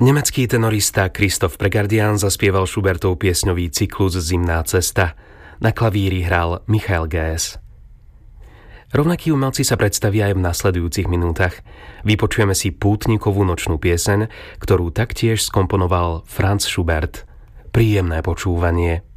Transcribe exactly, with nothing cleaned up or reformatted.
Nemecký tenorista Christoph Pregardian zaspieval Schubertov piesňový cyklus Zimná cesta. Na klavíri hral Michael Gess. Rovnakí umelci sa predstavia aj v nasledujúcich minútach. Vypočujeme si pútnikovú nočnú pieseň, ktorú taktiež skomponoval Franz Schubert. Príjemné počúvanie.